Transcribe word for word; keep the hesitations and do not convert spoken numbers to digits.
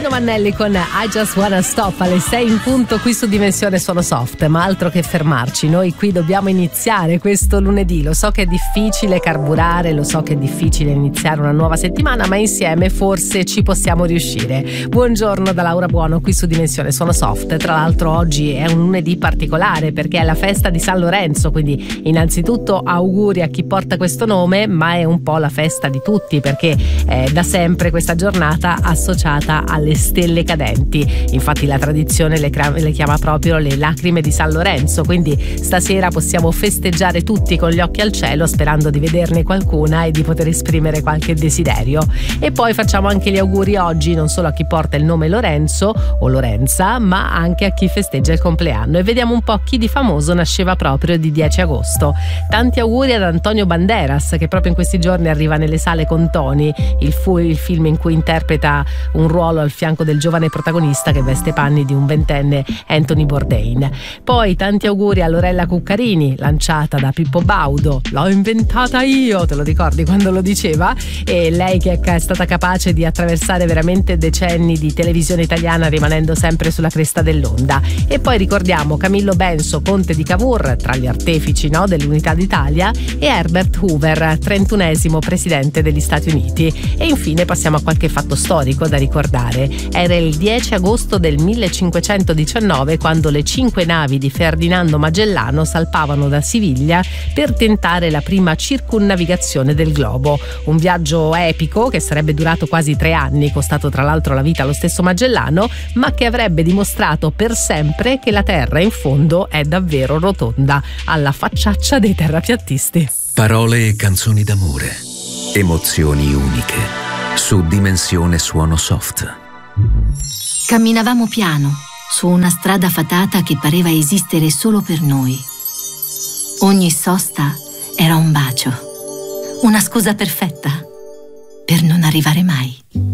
Pino Mannelli con I Just Wanna Stop alle sei in punto qui su Dimensione Suono Soft, ma altro che fermarci, noi qui dobbiamo iniziare questo lunedì. Lo so che è difficile carburare, lo so che è difficile iniziare una nuova settimana, ma insieme forse ci possiamo riuscire. Buongiorno da Laura Buono qui su Dimensione Suono Soft. Tra l'altro oggi è un lunedì particolare perché è la festa di San Lorenzo, quindi innanzitutto auguri a chi porta questo nome, ma è un po' la festa di tutti perché è da sempre questa giornata associata alle stelle cadenti. Infatti la tradizione le, cra- le chiama proprio le lacrime di San Lorenzo, quindi stasera possiamo festeggiare tutti con gli occhi al cielo sperando di vederne qualcuna e di poter esprimere qualche desiderio. E poi facciamo anche gli auguri oggi non solo a chi porta il nome Lorenzo o Lorenza, ma anche a chi festeggia il compleanno, e vediamo un po' chi di famoso nasceva proprio di dieci agosto. Tanti auguri ad Antonio Banderas, che proprio in questi giorni arriva nelle sale con Tony, il, fu- il film in cui interpreta un ruolo al fianco del giovane protagonista che veste panni di un ventenne Anthony Bourdain. Poi tanti auguri a Lorella Cuccarini, lanciata da Pippo Baudo. L'ho inventata io, te lo ricordi quando lo diceva? E lei che è stata capace di attraversare veramente decenni di televisione italiana rimanendo sempre sulla cresta dell'onda. E poi ricordiamo Camillo Benso, conte di Cavour, tra gli artefici, no, dell'Unità d'Italia, e Herbert Hoover, trentunesimo presidente degli Stati Uniti. E infine passiamo a qualche fatto storico da ricordare. Era il dieci agosto del millecinquecentodiciannove quando le cinque navi di Ferdinando Magellano salpavano da Siviglia per tentare la prima circumnavigazione del globo. Un viaggio epico che sarebbe durato quasi tre anni, costato tra l'altro la vita allo stesso Magellano, ma che avrebbe dimostrato per sempre che la Terra in fondo è davvero rotonda, alla facciaccia dei terrapiattisti. Parole e canzoni d'amore, emozioni uniche, su Dimensione Suono Soft. Camminavamo piano su una strada fatata che pareva esistere solo per noi. Ogni sosta era un bacio, una scusa perfetta per non arrivare mai.